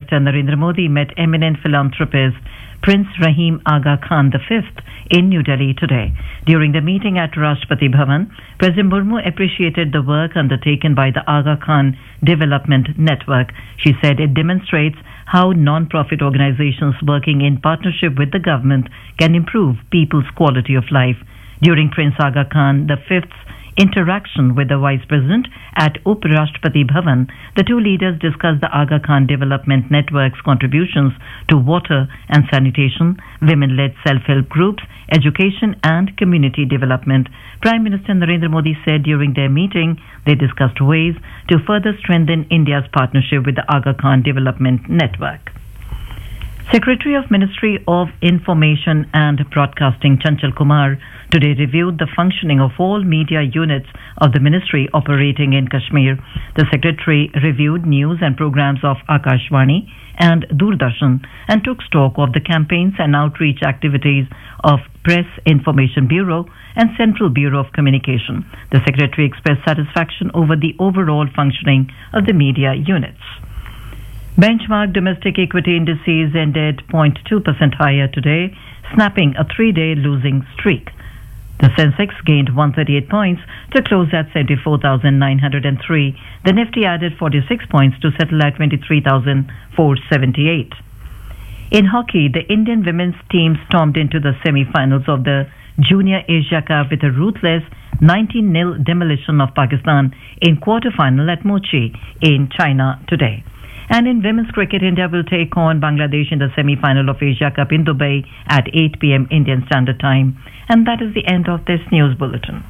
Minister Narendra Modi met eminent philanthropist Prince Rahim Aga Khan V in New Delhi today. During the meeting at Rashtrapati Bhavan, President Murmu appreciated the work undertaken by the Aga Khan Development Network. She said it demonstrates how non-profit organizations working in partnership with the government can improve people's quality of life. During Prince Aga Khan V's interaction with the Vice President at Up Rashtrapati Bhavan, the two leaders discussed the Aga Khan Development Network's contributions to water and sanitation, women-led self-help groups, education and community development. Prime Minister Narendra Modi said during their meeting they discussed ways to further strengthen India's partnership with the Aga Khan Development Network. Secretary of Ministry of Information and Broadcasting Chanchal Kumar today reviewed the functioning of all media units of the ministry operating in Kashmir. The secretary reviewed news and programs of Akashvani and Doordarshan and took stock of the campaigns and outreach activities of Press Information Bureau and Central Bureau of Communication. The secretary expressed satisfaction over the overall functioning of the media units. Benchmark domestic equity indices ended 0.2% higher today, snapping a three-day losing streak. The Sensex gained 138 points to close at 74,903. The Nifty added 46 points to settle at 23,478. In hockey, the Indian women's team stormed into the semi-finals of the Junior Asia Cup with a ruthless 19-0 demolition of Pakistan in quarter-final at Mochi in China today. And in women's cricket, India will take on Bangladesh in the semi-final of Asia Cup in Dubai at 8 p.m. Indian Standard Time. And that is the end of this news bulletin.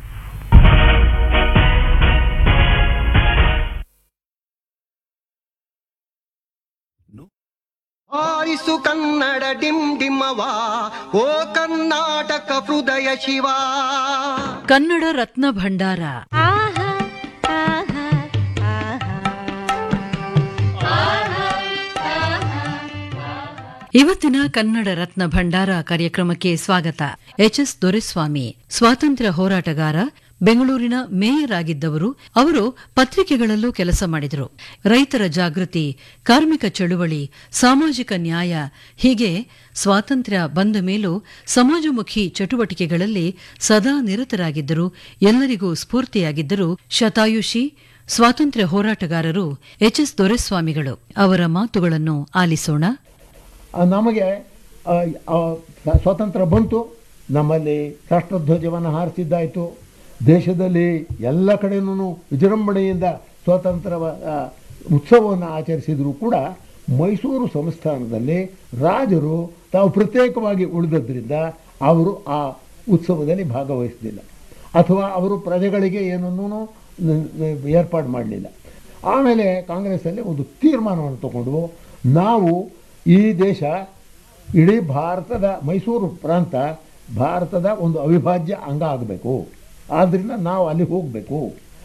ಆರಿಸು Kannada dim ಡಿಮ್ಮವ ಓ ಕರ್ನಾಟಕ ಹೃದಯ ಶಿವ ಕನ್ನಡ ರತ್ನ ಭಂಡಾರ ಇವತ್ತಿನ ಕನ್ನಡ ರತ್ನ ಭಂಡಾರ ಕಾರ್ಯಕ್ರಮಕ್ಕೆ ಸ್ವಾಗತ. ಎಚ್.ಎಸ್. ದೊರೆಸ್ವಾಮಿ ಸ್ವಾತಂತ್ರ್ಯ ಹೋರಾಟಗಾರ, ಬೆಂಗಳೂರಿನ mayor ಆಗಿದ್ದವರು. ಅವರು ಪತ್ರಿಕೆಗಳಲ್ಲೂ ಕೆಲಸ ಮಾಡಿದರು. ರೈತರ ಜಾಗೃತಿ, ಕಾರ್ಮಿಕ ಚಳುವಳಿ, ಸಾಮಾಜಿಕ ನ್ಯಾಯ ಹೀಗೆ ಸ್ವಾತಂತ್ರ್ಯ ಬಂದ ಮೇಲೂ ಸಮಾಜಮುಖಿ ಚಟುವಟಿಕೆಗಳಲ್ಲಿ ಸದಾ ನಿರತರಾಗಿದ್ದರು. ಎಲ್ಲರಿಗೂ ಸ್ಫೂರ್ತಿಯಾಗಿದ್ದರು. ಶತಾಯುಷಿ ಸ್ವಾತಂತ್ರ್ಯ ಹೋರಾಟಗಾರರು ಎಚ್.ಎಸ್. ದೊರೆಸ್ವಾಮಿಗಳು. ಅವರ ಮಾತುಗಳನ್ನು ಆಲಿಸೋಣ. ನಮಗೆ ಸ್ವಾತಂತ್ರ್ಯ ಬಂತು, ನಮ್ಮಲ್ಲಿ ರಾಷ್ಟ್ರಧ್ವಜವನ್ನು ಹಾರಿಸಿದ್ದಾಯಿತು. ದೇಶದಲ್ಲಿ ಎಲ್ಲ ಕಡೆಯೂ ವಿಜೃಂಭಣೆಯಿಂದ ಸ್ವಾತಂತ್ರ್ಯ ಉತ್ಸವವನ್ನು ಆಚರಿಸಿದರೂ ಕೂಡ ಮೈಸೂರು ಸಂಸ್ಥಾನದಲ್ಲಿ ರಾಜರು ತಾವು ಪ್ರತ್ಯೇಕವಾಗಿ ಉಳಿದದ್ರಿಂದ ಅವರು ಆ ಉತ್ಸವದಲ್ಲಿ ಭಾಗವಹಿಸಲಿಲ್ಲ, ಅಥವಾ ಅವರು ಪ್ರಜೆಗಳಿಗೆ ಏನನ್ನೂ ಏರ್ಪಾಡು ಮಾಡಲಿಲ್ಲ. ಆಮೇಲೆ ಕಾಂಗ್ರೆಸ್ಸಲ್ಲಿ ಒಂದು ತೀರ್ಮಾನವನ್ನು ತಗೊಂಡು ನಾವು ಈ ದೇಶ ಇಡೀ ಭಾರತದ ಮೈಸೂರು ಪ್ರಾಂತ ಭಾರತದ ಒಂದು ಅವಿಭಾಜ್ಯ ಅಂಗ ಆಗಬೇಕು, ಆದ್ದರಿಂದ ನಾವು ಅಲ್ಲಿ ಹೋಗಬೇಕು.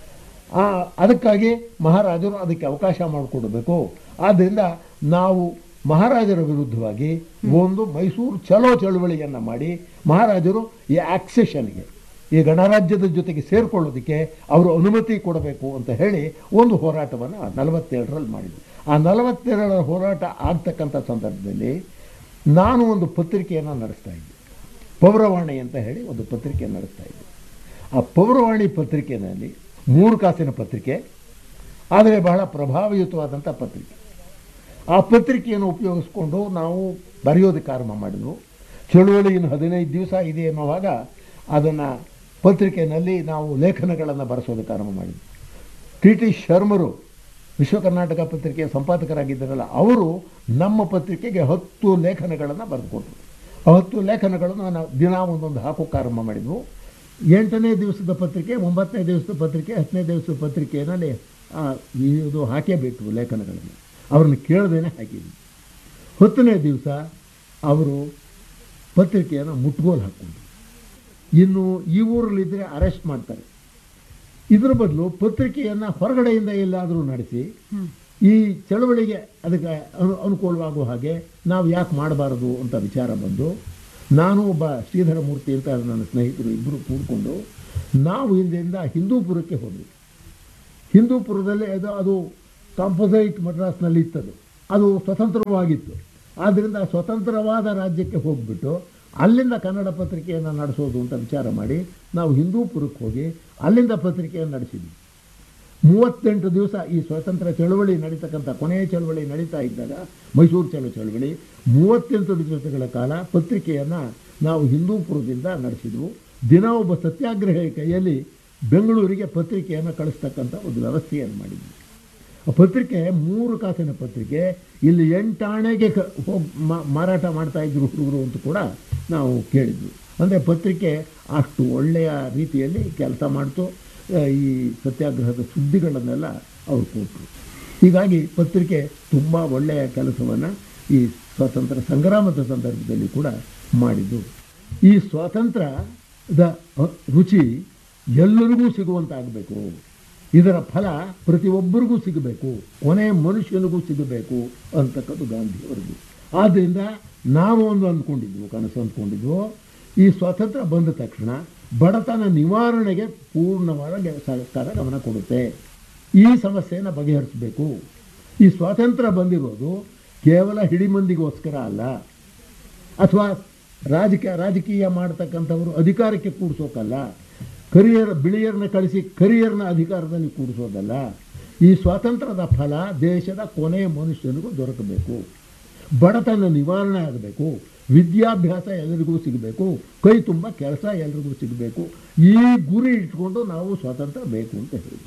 ಅದಕ್ಕಾಗಿ ಮಹಾರಾಜರು ಅದಕ್ಕೆ ಅವಕಾಶ ಮಾಡಿಕೊಡಬೇಕು. ಆದ್ದರಿಂದ ನಾವು ಮಹಾರಾಜರ ವಿರುದ್ಧವಾಗಿ ಒಂದು ಮೈಸೂರು ಚಳುವಳಿಯನ್ನು ಮಾಡಿ ಮಹಾರಾಜರು ಈ ಆಕ್ಸೆಷನ್ಗೆ, ಈ ಗಣರಾಜ್ಯದ ಜೊತೆಗೆ ಸೇರಿಕೊಳ್ಳೋದಕ್ಕೆ ಅವರು ಅನುಮತಿ ಕೊಡಬೇಕು ಅಂತ ಹೇಳಿ ಒಂದು ಹೋರಾಟವನ್ನು 47ರಲ್ಲಿ ಮಾಡಿದ್ವಿ. ಆ 47ರ ಹೋರಾಟ ಆಗ್ತಕ್ಕಂಥ ಸಂದರ್ಭದಲ್ಲಿ ನಾನು ಒಂದು ಪತ್ರಿಕೆಯನ್ನು ನಡೆಸ್ತಾ ಇದ್ದೆ, ಪೌರವಾಣಿ ಅಂತ ಹೇಳಿ ಒಂದು ಪತ್ರಿಕೆಯನ್ನು ನಡೆಸ್ತಾ ಇದ್ದೆ. ಆ ಪೌರವಾಣಿ ಪತ್ರಿಕೆಯಲ್ಲಿ 3 ಕಾಸಿನ ಪತ್ರಿಕೆ, ಆದರೆ ಬಹಳ ಪ್ರಭಾವಯುತವಾದಂಥ ಪತ್ರಿಕೆ. ಆ ಪತ್ರಿಕೆಯನ್ನು ಉಪಯೋಗಿಸ್ಕೊಂಡು ನಾವು ಬರೆಯೋದಕ್ಕೆ ಆರಂಭ ಮಾಡಿದ್ವು. ಚಳುವಳಿ ಇನ್ನು 15 ದಿವಸ ಇದೆ ಎನ್ನುವಾಗ ಅದನ್ನು ಪತ್ರಿಕೆಯಲ್ಲಿ ನಾವು ಲೇಖನಗಳನ್ನು ಬರೆಸೋದಕ್ಕೆ ಆರಂಭ ಮಾಡಿದ್ವಿ. ಟಿ ಶರ್ಮರು ವಿಶ್ವ ಕರ್ನಾಟಕ ಪತ್ರಿಕೆಯ ಸಂಪಾದಕರಾಗಿದ್ದಾರಲ್ಲ, ಅವರು ನಮ್ಮ ಪತ್ರಿಕೆಗೆ 10 ಲೇಖನಗಳನ್ನು ಬರೆದುಕೊಟ್ರು. ಆ 10 ಲೇಖನಗಳನ್ನು ನಾವು ದಿನ ಒಂದೊಂದು ಹಾಕೋಕ್ಕೆ ಆರಂಭ ಮಾಡಿದ್ವು. 8ನೇ ದಿವಸದ ಪತ್ರಿಕೆ, 9ನೇ ದಿವಸದ ಪತ್ರಿಕೆ, 10ನೇ ದಿವಸದ ಪತ್ರಿಕೆಯಲ್ಲಿ ಇದು ಹಾಕೇಬೇಕು ಲೇಖನಗಳನ್ನು. ಅವ್ರನ್ನ ಕೇಳದೇನೆ ಹಾಕಿದ್ವಿ. 10ನೇ ದಿವಸ ಅವರು ಪತ್ರಿಕೆಯನ್ನು ಮುಟ್ಗೋಲು ಹಾಕ್ಕೊಂಡು, ಇನ್ನು ಈ ಊರಲ್ಲಿದ್ದರೆ ಅರೆಸ್ಟ್ ಮಾಡ್ತಾರೆ, ಇದರ ಬದಲು ಪತ್ರಿಕೆಯನ್ನು ಹೊರಗಡೆಯಿಂದ ಎಲ್ಲಾದರೂ ನಡೆಸಿ ಈ ಚಳವಳಿಗೆ ಅದಕ್ಕೆ ಅನುಕೂಲವಾಗುವ ಹಾಗೆ ನಾವು ಯಾಕೆ ಮಾಡಬಾರದು ಅಂತ ವಿಚಾರ ಬಂದು, ನಾನು ಒಬ್ಬ ಶ್ರೀಧರ ಮೂರ್ತಿ ಅಂತ ನನ್ನ ಸ್ನೇಹಿತರು ಇಬ್ಬರು ಕೂಡಿಕೊಂಡು ನಾವು ಇಲ್ಲಿಂದ ಹಿಂದೂಪುರಕ್ಕೆ ಹೋದ್ವಿ. ಹಿಂದೂಪುರದಲ್ಲಿ ಅದು ಕಾಂಪೋಸೈಟ್ ಮಡ್ರಾಸ್ನಲ್ಲಿ ಇತ್ತದು. ಅದು ಸ್ವತಂತ್ರವಾಗಿತ್ತು. ಆದ್ದರಿಂದ ಸ್ವತಂತ್ರವಾದ ರಾಜ್ಯಕ್ಕೆ ಹೋಗ್ಬಿಟ್ಟು ಅಲ್ಲಿಂದ ಕನ್ನಡ ಪತ್ರಿಕೆಯನ್ನು ನಡೆಸೋದು ಅಂತ ವಿಚಾರ ಮಾಡಿ ನಾವು ಹಿಂದೂಪುರಕ್ಕೆ ಹೋಗಿ ಅಲ್ಲಿಂದ ಪತ್ರಿಕೆಯನ್ನು ನಡೆಸಿದ್ವಿ. 38 ದಿವಸ ಈ ಸ್ವತಂತ್ರ ಚಳವಳಿ ನಡೀತಕ್ಕಂಥ ಕೊನೆಯ ಚಳವಳಿ ನಡೀತಾ ಇದ್ದಾಗ, ಮೈಸೂರು ಚಳವಳಿ 38 ದಿವಸಗಳ ಕಾಲ ಪತ್ರಿಕೆಯನ್ನು ನಾವು ಹಿಂದೂಪುರದಿಂದ ನಡೆಸಿದ್ವು. ದಿನ ಒಬ್ಬ ಸತ್ಯಾಗ್ರಹಿ ಕೈಯಲ್ಲಿ ಬೆಂಗಳೂರಿಗೆ ಪತ್ರಿಕೆಯನ್ನು ಕಳಿಸ್ತಕ್ಕಂಥ ಒಂದು ವ್ಯವಸ್ಥೆಯನ್ನು ಮಾಡಿದ್ವಿ. ಆ ಪತ್ರಿಕೆ 3 ಕಾಸಿನ ಪತ್ರಿಕೆ. ಇಲ್ಲಿ 8 ಆಣೆಗೆ ಹೋಗಿ ಮಾರಾಟ ಮಾಡ್ತಾಯಿದ್ರು ಹುಡುಗರು ಅಂತ ಕೂಡ ನಾವು ಕೇಳಿದ್ವಿ. ಅಂದರೆ ಪತ್ರಿಕೆ ಅಷ್ಟು ಒಳ್ಳೆಯ ರೀತಿಯಲ್ಲಿ ಕೆಲಸ ಮಾಡ್ತು. ಈ ಸತ್ಯಾಗ್ರಹದ ಸುದ್ದಿಗಳನ್ನೆಲ್ಲ ಅವರು ಕೊಟ್ಟರು. ಹೀಗಾಗಿ ಪತ್ರಿಕೆ ತುಂಬ ಒಳ್ಳೆಯ ಕೆಲಸವನ್ನು ಈ ಸ್ವಾತಂತ್ರ್ಯ ಸಂಗ್ರಾಮದ ಸಂದರ್ಭದಲ್ಲಿ ಕೂಡ ಮಾಡಿದ್ದು. ಈ ಸ್ವಾತಂತ್ರ್ಯದ ರುಚಿ ಎಲ್ಲರಿಗೂ ಸಿಗುವಂತಾಗಬೇಕು, ಇದರ ಫಲ ಪ್ರತಿಯೊಬ್ಬರಿಗೂ ಸಿಗಬೇಕು, ಕೊನೆಯ ಮನುಷ್ಯನಿಗೂ ಸಿಗಬೇಕು ಅಂತಕ್ಕದ್ದು ಗಾಂಧಿಯವರದು. ಆದ್ದರಿಂದ ನಾವು ಕನಸು ಅಂದ್ಕೊಂಡಿದ್ವು, ಈ ಸ್ವಾತಂತ್ರ್ಯ ಬಂದ ತಕ್ಷಣ ಬಡತನ ನಿವಾರಣೆಗೆ ಪೂರ್ಣವಾದ ಸರ್ಕಾರ ಗಮನ ಕೊಡುತ್ತೆ, ಈ ಸಮಸ್ಯೆಯನ್ನು ಬಗೆಹರಿಸಬೇಕು. ಈ ಸ್ವಾತಂತ್ರ್ಯ ಬಂದಿರೋದು ಕೇವಲ ಹಿಡಿಮಂದಿಗೋಸ್ಕರ ಅಲ್ಲ, ಅಥವಾ ರಾಜಕೀಯ ಮಾಡ್ತಕ್ಕಂಥವರು ಅಧಿಕಾರಕ್ಕೆ ಕೂಡಿಸೋಕಲ್ಲ, ಬಿಳಿಯರನ್ನ ಕಳಿಸಿ ಕರಿಯರ್ನ ಅಧಿಕಾರದಲ್ಲಿ ಕೂಡಿಸೋದಲ್ಲ. ಈ ಸ್ವಾತಂತ್ರ್ಯದ ಫಲ ದೇಶದ ಕೊನೆಯ ಮನುಷ್ಯನಿಗೂ ದೊರಕಬೇಕು, ಬಡತನ ನಿವಾರಣೆ ಆಗಬೇಕು, ವಿದ್ಯಾಭ್ಯಾಸ ಎಲ್ಲರಿಗೂ ಸಿಗಬೇಕು, ಕೈ ತುಂಬ ಕೆಲಸ ಎಲ್ಲರಿಗೂ ಸಿಗಬೇಕು. ಈ ಗುರಿ ಇಟ್ಕೊಂಡು ನಾವು ಸ್ವಾತಂತ್ರ್ಯ ಬೇಕು ಅಂತ ಹೇಳಿದ್ವಿ.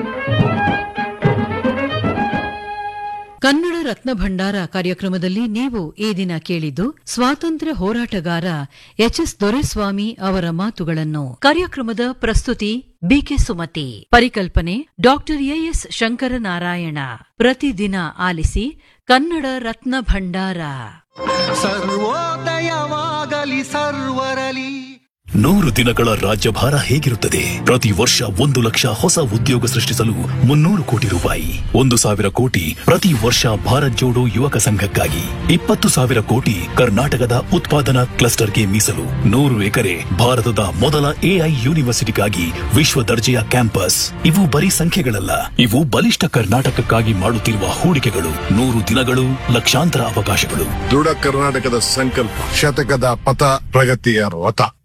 ಕನ್ನಡ ರತ್ನ ಭಂಡಾರ ಕಾರ್ಯಕ್ರಮದಲ್ಲಿ ನೀವು ಈ ದಿನ ಕೇಳಿದ್ದು ಸ್ವಾತಂತ್ರ್ಯ ಹೋರಾಟಗಾರ ಎಚ್.ಎಸ್. ದೊರೆಸ್ವಾಮಿ ಅವರ ಮಾತುಗಳನ್ನು. ಕಾರ್ಯಕ್ರಮದ ಪ್ರಸ್ತುತಿ ಬಿಕೆ ಸುಮತಿ, ಪರಿಕಲ್ಪನೆ ಡಾಕ್ಟರ್ ಎಎಸ್ ಶಂಕರನಾರಾಯಣ. ಪ್ರತಿದಿನ ಆಲಿಸಿ ಕನ್ನಡ ರತ್ನ ಭಂಡಾರ. ಸರ್ವೋದಯವಾಗಲಿ ಸರ್ವರಲಿ. 100 ದಿನಗಳ ರಾಜ್ಯಭಾರ ಹೇಗಿರುತ್ತದೆ? ಪ್ರತಿ ವರ್ಷ 1 ಲಕ್ಷ ಹೊಸ ಉದ್ಯೋಗ ಸೃಷ್ಟಿಸಲು 300 ಕೋಟಿ ರೂಪಾಯಿ, 1,000 ಕೋಟಿ ಪ್ರತಿ ವರ್ಷ ಭಾರತ್ ಜೋಡೋ ಯುವಕ ಸಂಘಕ್ಕಾಗಿ, 20,000 ಕೋಟಿ ಕರ್ನಾಟಕದ ಉತ್ಪಾದನಾ ಕ್ಲಸ್ಟರ್ಗೆ ಮೀಸಲು, 100 ಎಕರೆ ಭಾರತದ ಮೊದಲ ಎಐ ಯೂನಿವರ್ಸಿಟಿಗಾಗಿ ವಿಶ್ವ ದರ್ಜೆಯ ಕ್ಯಾಂಪಸ್. ಇವು ಬರೀ ಸಂಖ್ಯೆಗಳಲ್ಲ, ಇವು ಬಲಿಷ್ಠ ಕರ್ನಾಟಕಕ್ಕಾಗಿ ಮಾಡುತ್ತಿರುವ ಹೂಡಿಕೆಗಳು. 100 ದಿನಗಳು, ಲಕ್ಷಾಂತರ ಅವಕಾಶಗಳು. ದೃಢ ಕರ್ನಾಟಕದ ಸಂಕಲ್ಪ, ಶತಕದ ಪಥ, ಪ್ರಗತಿಯ ರಥ.